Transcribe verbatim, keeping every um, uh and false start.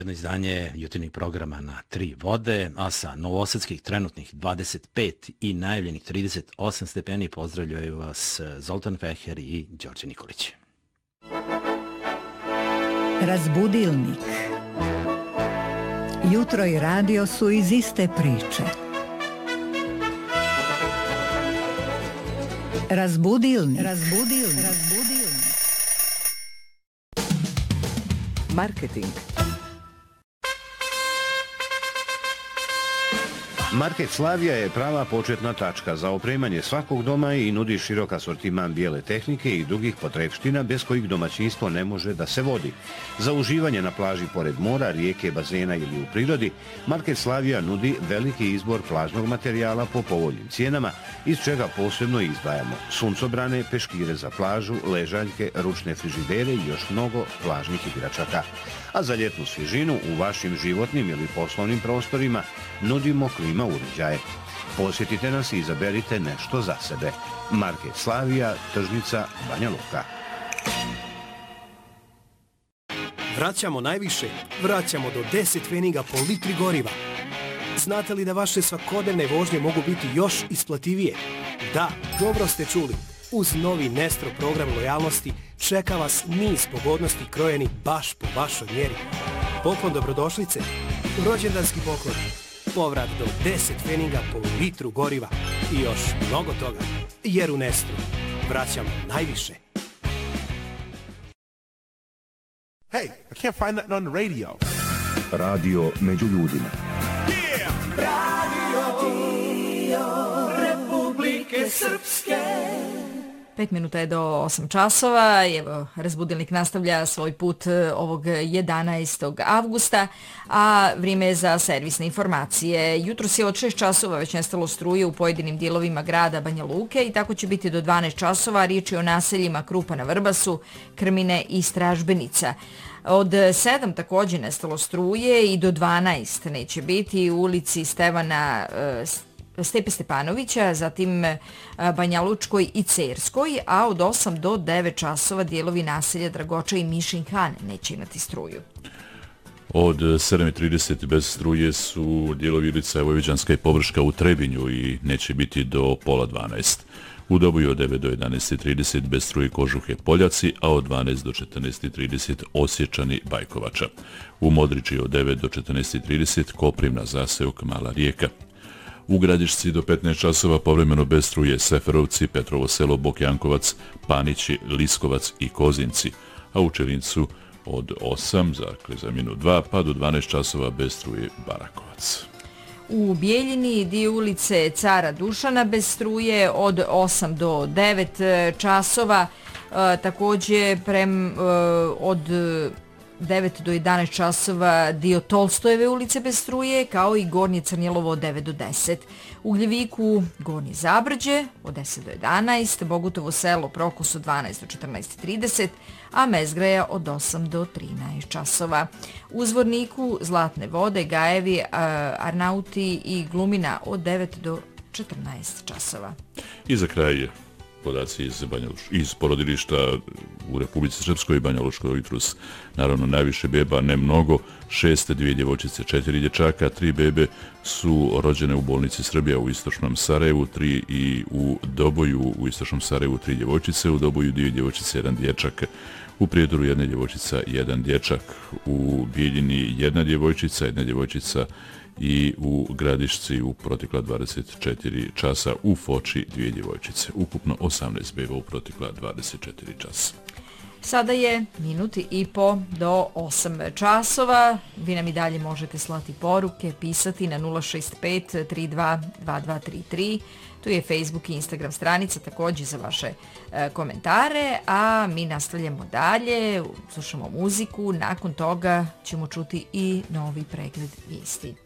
Jedno izdanje jutarnjeg programa na tri vode, a sa novosadskih trenutnih dvadeset pet i najavljenih trideset osam stepeni pozdravljaju vas Zoltan Feher i Đorđe Nikolić. Razbudilnik. Jutro i radio su iz iste priče. Razbudilnik. Razbudilnik. Razbudilnik. Marketing. Market Slavija je prava početna tačka za opremanje svakog doma i nudi širok asortiman bijele tehnike i drugih potrepština bez kojih domaćinstvo ne može da se vodi. Za uživanje na plaži pored mora, rijeke, bazena ili u prirodi, Market Slavija nudi veliki izbor plažnog materijala po povoljnim cijenama, iz čega posebno izdvajamo suncobrane, peškire za plažu, ležaljke, ručne frižidere i još mnogo plažnih igračaka. A za ljetnu svježinu u vašim životnim ili poslovnim prostorima nudimo klima uređaje. Posjetite nas i izaberite nešto za sebe. Market Slavija, tržnica Banja Luka. Vraćamo najviše, vraćamo do deset pfeniga po litri goriva. Znate li da vaše svakodnevne vožnje mogu biti još isplativije? Da, dobro ste čuli. Uz novi Nestro program lojalnosti čeka vas niz pogodnosti krojeni baš po vašoj mjeri. Poklon dobrodošlice, rođendanski poklon, povrat do deset pfeniga po litru goriva i još mnogo toga. Jer u Nestru vraćamo najviše. Hey, I can't find that on the radio. Radio među ljudima. Yeah! Radio Republike Srpske. Pet minuta je do osam časova. Evo, Razbudilnik nastavlja svoj put ovog jedanaestog avgusta, a vrijeme je za servisne informacije. Jutros je od šest časova već nestalo struje u pojedinim dijelovima grada Banja Luke i tako će biti do dvanaest časova. Riječ je o naseljima Krupa na Vrbasu, Krmine i Stražbenica. Od sedam također nestalo struje i do dvanaest neće biti u ulici Stevana Stepe Stepanovića, zatim Banja Lučkoj i Cerskoj, a od osam do devet časova dijelovi naselja Dragoča i Mišin Han neće imati struju. Od sedam i trideset bez struje su dijelovi ulica Vojvođanska i Površka u Trebinju i neće biti do pola dvanaest. U Doboju od devet do jedanaest i trideset bez struje Kožuhe Poljaci, a od dvanaest do četrnaest i trideset Osječani Bajkovača. U Modriči od devet do četrnaest i trideset Koprivna Zaseok Mala Rijeka. U Gradišci do petnaest časova povremeno bez struje Seferovci, Petrovo selo, Bokjankovac, Panići, Liskovac i Kozinci, a u Čelincu od osam, dakle za minut dva, pa do dvanaest časova bez struje Barakovac. U Bijeljini dio ulice Cara Dušana bez struje od osam do devet časova, e, također prem e, od devet do jedanaest časova dio Tolstojeve ulice bez struje, kao i Gornje Crnjelovo od devet do deset. U Gljeviku Gornje Zabrđe od deset do jedanaest, Bogutovo selo Prokos od dvanaest do četrnaest i trideset, a Mezgraja od osam do trinaest časova. U Zvorniku Zlatne vode, Gajevi, Arnauti i Glumina od devet do četrnaest časova. I za kraj podaci iz, iz porodilišta u Republici Srpskoj i Banja Lučkoj jutros. Naravno, najviše beba, ne mnogo, šest, dvije djevojčice, četiri dječaka, tri bebe su rođene u bolnici Srbija u Istočnom Sarajevu, tri i u Doboju u Istočnom Sarajevu, tri djevojčice, u Doboju dvije djevojčice, jedan dječak, u Prijedoru jedna djevojčica, jedan dječak, u Bijeljini jedna djevojčica, jedna djevojčica i u Gradišci u protekla dvadeset četiri časa, u Foči dvije djevojčice. Ukupno osamnaest beba u protekla dvadeset četiri časa. Sada je minuti i po do osam časova. Vi nam i dalje možete slati poruke, pisati na nula šest pet tri dva dva dva tri tri. Tu je Facebook i Instagram stranica također za vaše e, komentare, a mi nastavljamo dalje, slušamo muziku, nakon toga ćemo čuti i novi pregled vijesti.